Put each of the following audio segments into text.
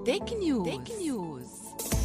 تك نيوز.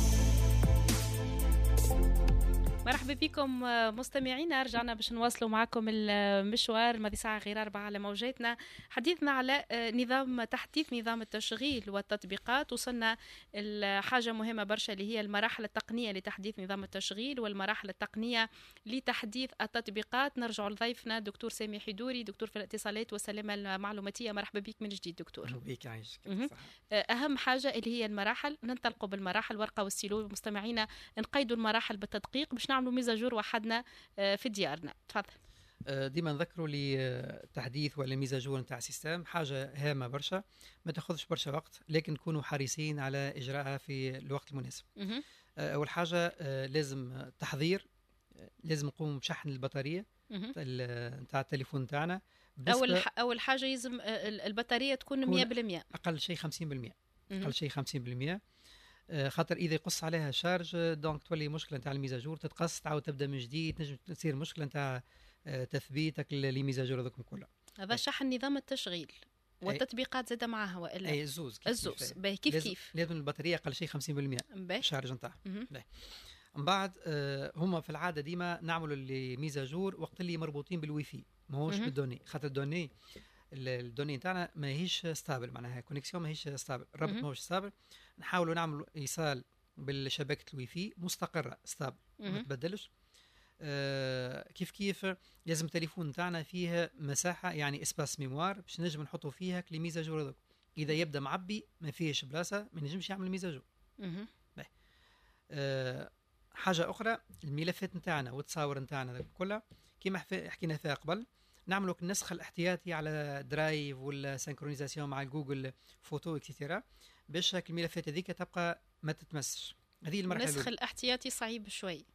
مرحبا بكم مستمعينا، رجعنا باش نواصلوا معكم المشوار ماضي ساعة غير 4 على موجاتنا. حديثنا على تحديث نظام التشغيل والتطبيقات. وصلنا الحاجة مهمة برشا اللي هي المراحل التقنية لتحديث نظام التشغيل والمراحل التقنية لتحديث التطبيقات. نرجع لضيفنا دكتور سامي حيدوري، دكتور في الاتصالات والسلامة المعلوماتية. مرحبا بك من جديد دكتور. مرحبا بك، عايشك. أهم حاجة اللي هي المراحل، ننطلقوا بالمراحل ورقة والسيلو. مستمعينا نقيدوا المراحل بالتدقيق باش نعملوا ميزاجور وحدنا في ديارنا. تفضل. ديما نذكروا للتحديث ولا ميزاجور نتاع السيستم حاجة هامة برشا، ما تاخذش برشا وقت، لكن نكونوا حريصين على إجراءها في الوقت المناسب. أول حاجة لازم تحضير، لازم نقوم بشحن البطارية نتاع التليفون نتاعنا. أول حاجة لازم البطارية تكون 100%، أقل شيء 50%. أقل شيء 50%، خاطر اذا يقص عليها شارج دونك تولي مشكله نتاع الميزاجور، تتقص تعاود تبدا من جديد، تنجم تصير مشكله نتاع تثبيتك للميزاجور هذوك كلها. هذا شحن نظام التشغيل والتطبيقات زاد معها والا الزوز كيف لازم البطاريه اقل شيء 50% شارج نتاعها. من بعد هما في العاده ديما نعملوا الميزاجور وقت اللي مربوطين بالواي فاي، ماهوش بالدوني، خاطر الدوني نتاعنا ماهيش ستابل، معناها كونيكسيون ماهيش ستابل، الربط ماهوش ستابل. نحاولوا نعملوا ايصال بالشبكه الواي فاي مستقره ستابل ما تبدلش. كيف لازم التليفون نتاعنا فيه مساحه، يعني اسباس ميموار باش نجم نحطوا فيها الميزاجور هذوك. اذا يبدا معبي ما فيهش بلاصه ما نجمش يعمل ميزاجور. حاجه اخرى، الملفات نتاعنا والتصاور نتاعنا كلها كما حكينا فيها قبل، نعملوا النسخ الاحتياطي على درايف ولا سينكرونيزاسيون مع جوجل فوتو اكسترا باش الملفات هذيك تبقى ما تتمسش. هذه المرحله النسخ الاحتياطي صعيب شوي.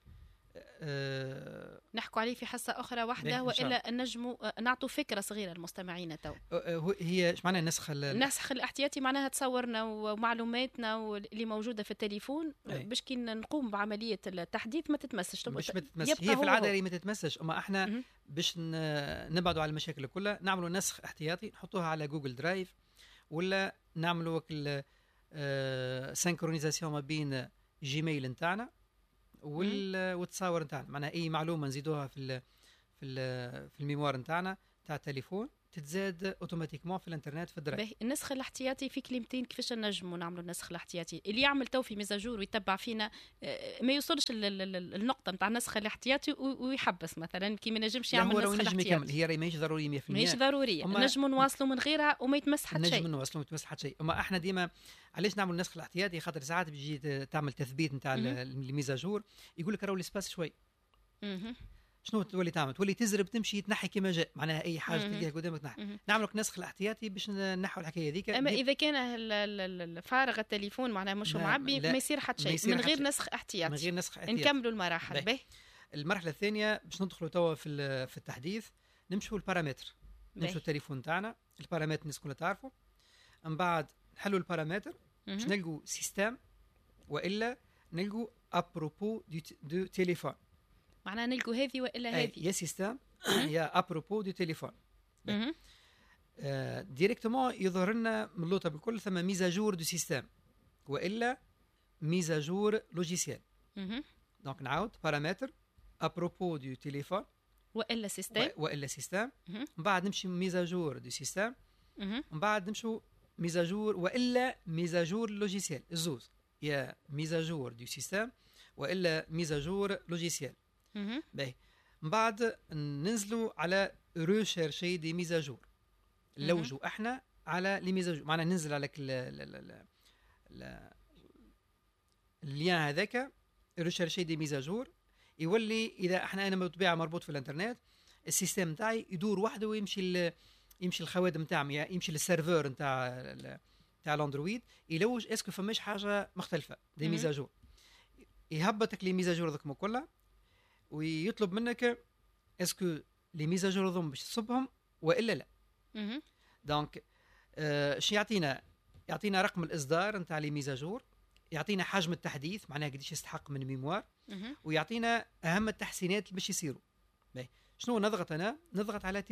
نحكوا عليه في حصة أخرى واحدة، وإلا نجموا نعطوا فكرة صغيرة للمستمعين تو. هي إيش معنى النسخ الاحتياطي؟ معناها تصورنا ومعلوماتنا اللي موجودة في التليفون باش كي نقوم بعملية التحديث ما تتمسش. مش ما تتمسش، هي في العادة هي ما تتمسش، أما إحنا باش نبعدوا على المشاكل كلها نعملوا نسخ احتياطي نحطوها على جوجل درايف، ولا نعملوا سينكرونيزاسيون ما بين جيميل نتاعنا والتصاور نتاعنا، معناها اي معلومه نزيدوها في الميموار نتاعنا تاع التليفون تتزاد اوتوماتيكمون في الانترنت في الدرايف. النسخ الاحتياطي في كلمتين كيفاش نجموا نعملوا النسخ الاحتياطي؟ اللي يعمل تو في ميزاجور ويتبع فينا ما يوصلش النقطه نتاع النسخ الاحتياطي ويحبس مثلا كي ما نجمش يعمل النسخ الاحتياطي. هي ماهيش ضروريه 100%، ماهيش ضروريه، نجموا نواصلوا من غيرها وما يتمس حتى شيء. نجموا نواصلوا وما يتمس حتى شيء. اما احنا ديما علاش نعمل النسخ الاحتياطي؟ خاطر ساعات بيجي تعمل تثبيت نتاع الميزاجور يقول لك راهو الاسباس شوي. شنو تولي تعمل؟ تولي تزرب تمشي تنحي كما جاء، معناها اي حاجه تلقاها قدامك تنحي. نعملوا نسخ الاحتياطي باش نحوا الحكايه هذيك. اما اذا كان الفارغ التليفون معناها مش معبي ما يصير حتى شيء من غير نسخ احتياطي. من غير نسخ احتياطي نكملوا المراحل. المرحله الثانيه باش ندخلوا توا في التحديث، نمشوا البارامتر، نمشوا التليفون تاعنا البارامتر الناس كلها تعرفوا. من بعد نحلوا البارامتر باش نلقوا سيستم والا نلقوا ابروبو دو تليفون، معناها نلقوا هذه والا هذه يا سيستم يا ابروبو دو تليفون. ديريكتومون يظهر لنا من اللوطه بالكل ثم ميزاجور دو سيستم والا ميزاجور لوجيسيال. دونك نعاود بارامتر ابروبو دو تليفون والا سيستم من بعد نمشي ميزاجور دو سيستم من بعد نمشوا ميزاجور والا ميزاجور لوجيسيال، الزوز يا ميزاجور دو سيستم والا ميزاجور لوجيسيال. باهي من بعد ننزلوا على ريشيرشي دي ميزاجور، نلوجوا احنا على لي ميزاجور، معنا ننزل على اللين هذاك ريشيرشي دي ميزاجور، يولي اذا انا بالطبيعه مربوط في الانترنت السيستم نتاعي يدور وحده ويمشي الخوادم نتاعي، يمشي للسيرفر نتاع الاندرويد يلوج اسكو فماش حاجه مختلفه دي ميزاجور، يهبطك لي ميزاجور ذوك كلها ويطلب منك اسكو لي ميزاجور ذوم باش تصبهم والا لا. دونك شي يعطينا رقم الاصدار نتاع لي ميزاجور، يعطينا حجم التحديث معناها قديش يستحق من الميموار، ويعطينا اهم التحسينات اللي باش يصيروا. شنو نضغط؟ انا نضغط على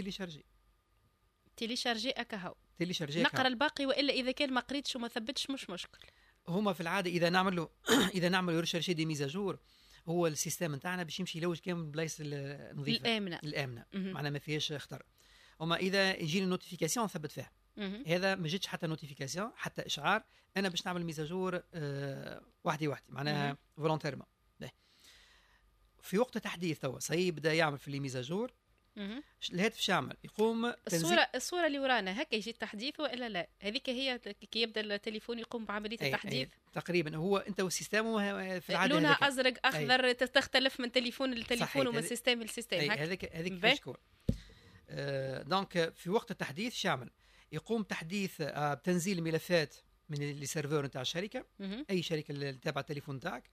تيليشارجي اكاهو نقرا الباقي، والا اذا كان ما قريتش وما ثبتش مش مشكل. هما في العاده اذا نعملوا اذا نعملوا ريشيرشي دي ميزاجور، هو السيستم نتاعنا باش يمشي يلوج كامل البلايص النظيفه الامنه. معناها ما فيهاش خطر. وما اذا يجيني نوتيفيكاسيون نثبت فيها. هذا ما جاتش حتى نوتيفيكاسيون حتى اشعار، انا باش نعمل ميزاجور وحدي معناها فولونتيرمون. في وقت التحديث توا صحيح بدا يعمل في لي ميزاجور. الهاتف شو يعمل؟ يقوم الصوره اللي ورانا هكا يجي التحديث والا لا؟ هذيك هي كي يبدا التليفون يقوم بعمليه التحديث. تقريبا هو انت والسيستم في العاده لونها ازرق اخضر تختلف من تليفون لتليفون ومن سيستم لسيستم. هذيك شكون. دونك في وقت التحديث شو يعمل؟ يقوم تحديث بتنزيل ملفات من السيرفر نتاع الشركه. اي شركه اللي تابعه التليفون تاعك،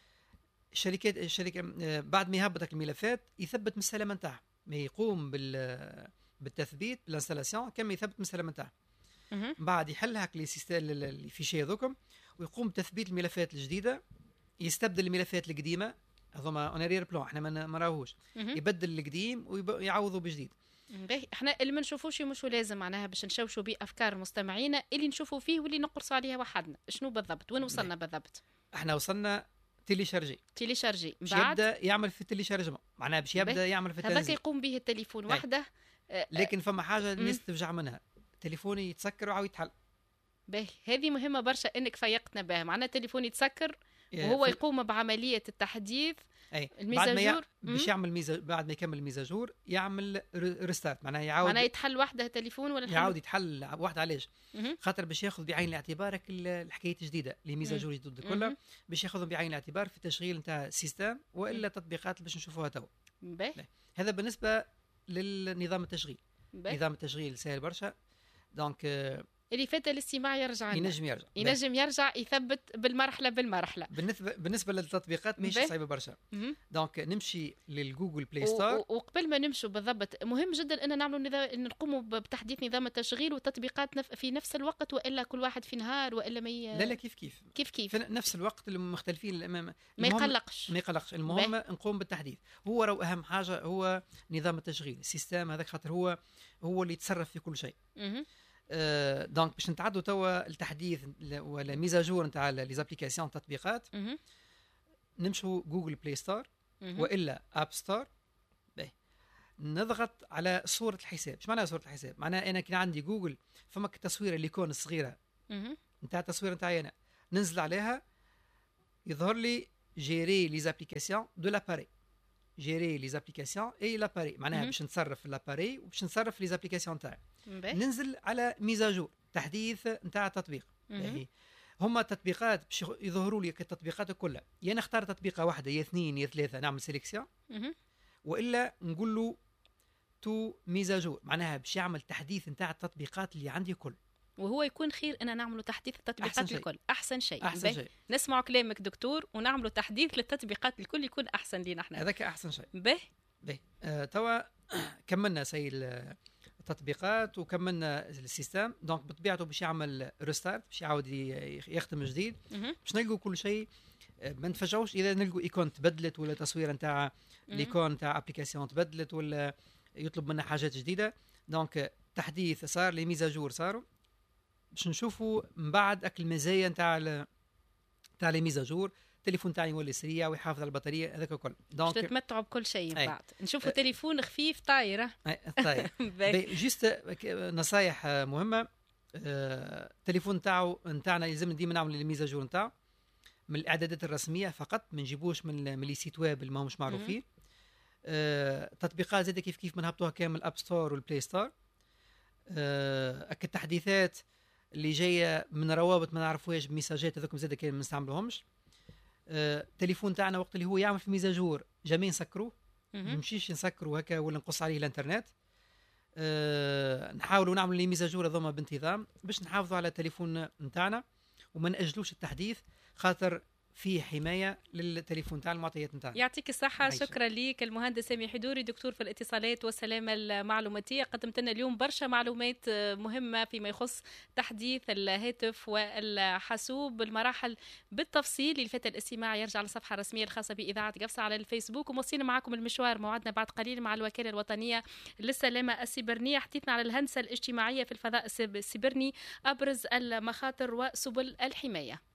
الشركه بعد ما يهبطك الملفات يثبت من السلامه نتاعها، ما يقوم بالتثبيت بالانستالاسيون كما يثبت من السلامه نتاعها. بعد يحلها لي سيستم الفيشي هذوكم ويقوم بتثبيت الملفات الجديده، يستبدل الملفات القديمه هذوما اون ارير بلان احنا ما راهوش، يبدل القديم ويعوضوا بجديد. باهي احنا اللي ما نشوفوش مش لازم معناها باش نشوشوا بيه افكار مستمعينا اللي نشوفوا فيه واللي نقرصوا عليها وحدنا. شنو بالضبط؟ وين وصلنا بالضبط؟ احنا وصلنا تيليشارجي باش يبدا يعمل في التيليشارجمون، معناها باش يبدا يعمل في التنزيل. هذاك يقوم به التليفون وحده. لكن فما حاجه الناس تفجع منها، تليفوني يتسكر وعاود يتحل. باهي هذه مهمه برشا انك فيقتنا بها، معناها التليفون يتسكر وهو يقوم بعمليه التحديث. الميزاجور باش يعمل بعد ما يكمل الميزاجور يعمل ريستارت، معناها يعاود يتحل وحده التليفون ولا يعاود يتحل وحده. علاش؟ خاطر باش ياخذ بعين الاعتبار الحكايه الجديده اللي ميزاجور جدد كلها، باش ياخذهم بعين الاعتبار في التشغيل نتاع السيستم والا تطبيقات باش نشوفوها توا. هذا بالنسبه للنظام التشغيل. نظام التشغيل سهل برشا. دونك اللي فات الاستماع يرجع ينجم يرجع يثبت بالمرحله. بالنسبه للتطبيقات ماهيش صعيبه برشا. دونك نمشي للجوجل بلاي ستور. وقبل ما نمشوا بالضبط مهم جدا ان نعملوا نقوموا بتحديث نظام التشغيل والتطبيقات في نفس الوقت، والا كل واحد في نهار والا لا كيف في نفس الوقت المختلفين. ما يقلقش المهم نقوم بالتحديث. هو راهو اهم حاجه هو نظام التشغيل السيستم هذاك، خاطر هو اللي يتصرف في كل شيء. دونك باش نتعدوا توا التحديث ولا ميزاجور نتاع لي زابليكاسيون التطبيقات. نمشوا جوجل بلاي ستور والا اب ستور. نضغط على صوره الحساب. ايش معناها صوره الحساب؟ معناها انا كي عندي جوجل فماك تصويره الايكون الصغيره نتاع التصوير نتاعي انا، ننزل عليها يظهر لي جيري لي زابليكاسيون دو لاباري. جيري لي زابليكاسيون اي لاباري، معناها باش نتصرف في لاباري وباش نتصرف لي زابليكاسيون تاعي. ننزل على ميزاجور تحديث نتاع التطبيق. هما التطبيقات باش يظهروا لي التطبيقات كلها، يا نختار تطبيقه واحده يا اثنين يا ثلاثه نعمل سيليكسيون، والا نقول له تو ميزاجور معناها باش يعمل تحديث نتاع التطبيقات اللي عندي كل. وهو يكون خير ان نعملوا تحديث التطبيقات الكل. احسن شيء نسمعوا كلامك دكتور ونعملوا تحديث للتطبيقات الكل يكون احسن لينا احنا. هذاك احسن شيء. توا كملنا التطبيقات وكملنا السيستم. دونك بطبيعته باش يعمل ريستارت، باش يعاود يختم جديد. باش نلقوا كل شيء. ما نتفاجئوش اذا نلقوا ايكون تبدلت ولا تصوير نتاع الايكون نتاع ابليكاسيون تبدلت ولا يطلب منا حاجات جديده. دونك تحديث صار، لي ميزاجور صاروا، باش نشوفوا من بعد المزايا نتاع لي ميزاجور. التليفون تاعي يولي سريع ويحافظ على البطاريه هذاك الكل. دونك تتمتعوا بكل شيء بعد نشوفوا تليفون خفيف طايره. طيب جست نصايح مهمه. التليفون نتاعنا لازم ديما نعمل الميزاجور نتاعو من الاعدادات الرسميه فقط، ما نجيبوش من لي سيت ويب اللي ماهمش معروفين. تطبيقات زاد كيف ما نهبطوها كامل اب ستور والبلاي ستور. التحديثات اللي جايه من روابط ما نعرفوهاش بميساجات هذوك زاد كان ما نستعملوهمش. التليفون تاعنا وقت اللي هو يعمل في ميزاجور جميع نسكروه، ما نمشيش نسكروا هكا ولا نقص عليه الانترنت. نحاولوا نعملوا لي ميزاجور هذوما بانتظام باش نحافظوا على التليفون نتاعنا وما ناجلوش التحديث، خاطر فيه حمايه للتليفون تاع المعطيات نتاعنا. يعطيك الصحه. شكرا ليك المهندس سامي حدوري، دكتور في الاتصالات والسلامه المعلوماتيه. قدمت لنا اليوم برشا معلومات مهمه فيما يخص تحديث الهاتف والحاسوب بالمراحل بالتفصيل. اللي فات الاستماع يرجع للصفحه الرسميه الخاصه باذاعه قفصه على الفيسبوك. وموصلين معكم المشوار، موعدنا بعد قليل مع الوكاله الوطنيه للسلامه السيبرانيه. حديثنا على الهندسه الاجتماعيه في الفضاء السيبرني، ابرز المخاطر وسبل الحمايه.